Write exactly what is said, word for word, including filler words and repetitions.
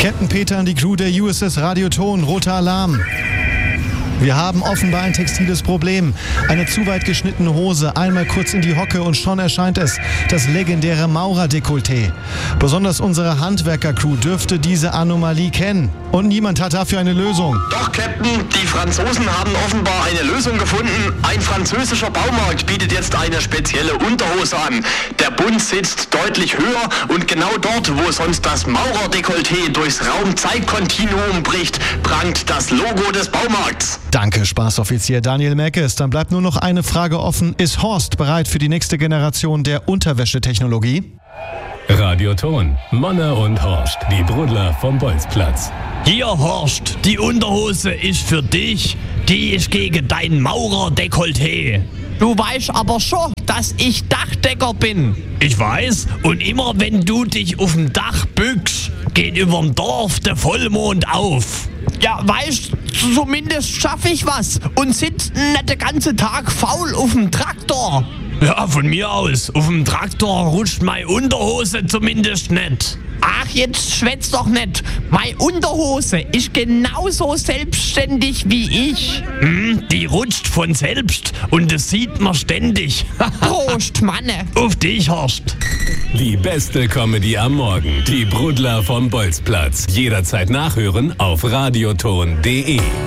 Captain Peter und die Crew der U S S Radioton, roter Alarm. Wir haben offenbar ein textiles Problem. Eine zu weit geschnittene Hose, einmal kurz in die Hocke und schon erscheint es, das legendäre Maurer-Dekolleté. Besonders unsere Handwerker-Crew dürfte diese Anomalie kennen. Und niemand hat dafür eine Lösung. Doch, Captain, die Franzosen haben offenbar eine Lösung gefunden. Ein französischer Baumarkt bietet jetzt eine spezielle Unterhose an. Der Bund sitzt deutlich höher und genau dort, wo sonst das Maurer-Dekolleté durchs Raum-Zeit-Kontinuum bricht, prangt das Logo des Baumarkts. Danke, Spaßoffizier Daniel Meckes. Dann bleibt nur noch eine Frage offen. Ist Horst bereit für die nächste Generation der Unterwäschetechnologie? Radioton, Monne und Horst, die Brudler vom Bolzplatz. Hier, Horst, die Unterhose ist für dich, die ist gegen dein Maurer-Dekolleté. Du weißt aber schon, dass ich Dachdecker bin. Ich weiß, und immer wenn du dich auf dem Dach bückst, geht überm Dorf der Vollmond auf. Ja, weißt, zumindest schaffe ich was und sitz nicht den ganzen Tag faul auf dem Traktor. Ja, von mir aus. Auf dem Traktor rutscht meine Unterhose zumindest nicht. Ach, jetzt schwätz doch nicht. Meine Unterhose ist genauso selbstständig wie ich. Hm, die rutscht von selbst und das sieht man ständig. Prost, Manne. Auf dich, Horst. Die beste Comedy am Morgen. Die Brudler vom Bolzplatz. Jederzeit nachhören auf radioton punkt de.